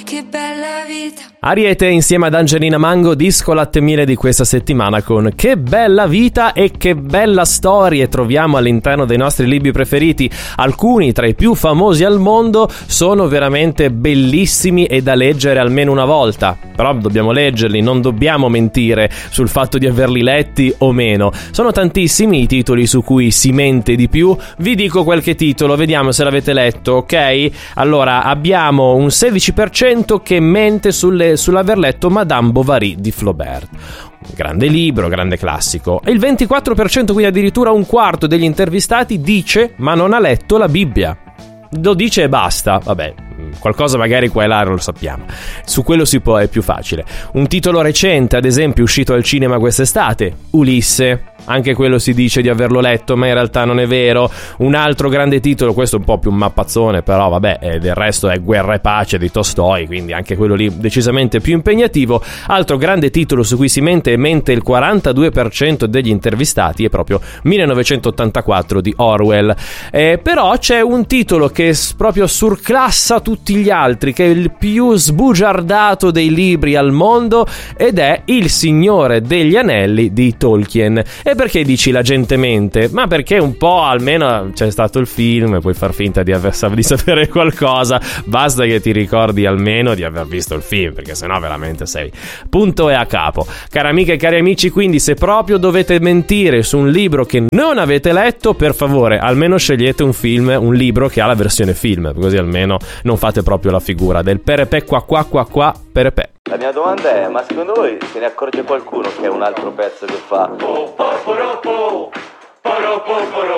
che bella vita. Ariete insieme ad Angelina Mango, disco latte miele di questa settimana con Che bella vita e che bella storie troviamo all'interno dei nostri libri preferiti. Alcuni tra i più famosi al mondo sono veramente bellissimi e da leggere almeno una volta, però dobbiamo leggerli, non dobbiamo mentire sul fatto di averli letti o meno. Sono tantissimi i titoli su cui si mente di più. Vi dico qualche titolo, vediamo se l'avete letto, ok? Allora, abbiamo un 16% che mente sull'aver letto Madame Bovary di Flaubert. Grande libro, grande classico. E il 24%, quindi addirittura un quarto degli intervistati, dice ma non ha letto la Bibbia. Lo dice e basta, vabbè, qualcosa magari qua e là lo sappiamo, su quello si può, è più facile. Un titolo recente, ad esempio, uscito al cinema quest'estate, Ulisse. Anche quello si dice di averlo letto, ma in realtà non è vero. Un altro grande titolo, questo un po' più un mappazzone, però vabbè, del resto è Guerra e pace di Tolstoj, quindi anche quello lì decisamente più impegnativo. Altro grande titolo su cui si mente il 42% degli intervistati è proprio 1984 di Orwell. Però c'è un titolo che proprio surclassa tutti gli altri, che è il più sbugiardato dei libri al mondo, ed è Il Signore degli Anelli di Tolkien. E perché dici la gente mente? Ma perché un po' almeno c'è stato il film e puoi far finta di sapere qualcosa, basta che ti ricordi almeno di aver visto il film, perché sennò veramente sei punto e a capo. Care amiche e cari amici, quindi se proprio dovete mentire su un libro che non avete letto, per favore almeno scegliete un libro che ha la versione film, così almeno non fate proprio la figura del perepè qua perepè. La mia domanda è, ma secondo voi se ne accorge qualcuno che è un altro pezzo che fa